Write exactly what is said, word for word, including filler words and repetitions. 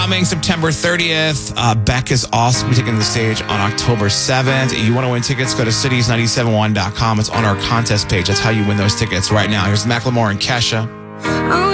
Coming September thirtieth, uh, Beck is also going to be taking the stage on October seventh. You want to win tickets, go to cities nine seven one dot com. It's on our contest page. That's how you win those tickets right now. Here's Macklemore and Kesha.